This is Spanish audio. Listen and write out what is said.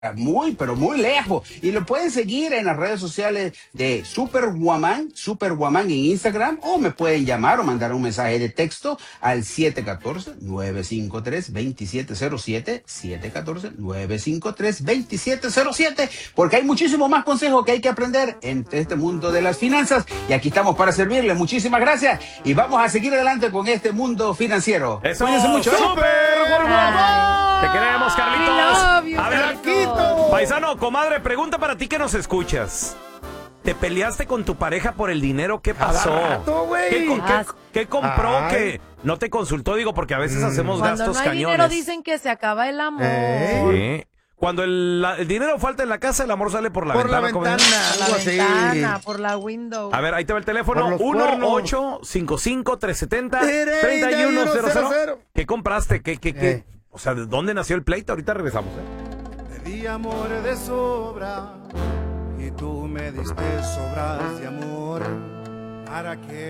muy, pero muy lejos. Y lo pueden seguir en las redes sociales de Superwoman en Instagram, o me pueden llamar o mandar un mensaje de texto al 714-953-2707, 714-953-2707, porque hay muchísimo más consejos que hay que aprender en este mundo de las finanzas, y aquí estamos para servirles. Muchísimas gracias, y vamos a seguir adelante con este mundo financiero. Eso, Cuídense mucho. Superwoman. Te queremos, Carlitos. love you, A ver, Carlitos. paisano, comadre, pregunta para ti que nos escuchas. ¿Te peleaste con tu pareja por el dinero? ¿Qué pasó? Cada rato, güey. ¿Qué compró? Ay. Que no te consultó, digo, porque a veces hacemos Cuando gastos no hay cañones. dinero dicen que se acaba el amor. Sí. Cuando el dinero falta en la casa, el amor sale por la Por la ventana. ¿cómo es? ventana. Por la Algo así. ventana, por la window. A ver, ahí te va el Por teléfono. los cuernos. 1-855-370-3100. ¿Qué compraste? ¿Qué? O sea, ¿de dónde nació el pleito? Ahorita regresamos, Te di amor de sobra y tú me diste sobras de amor. ¿Para qué?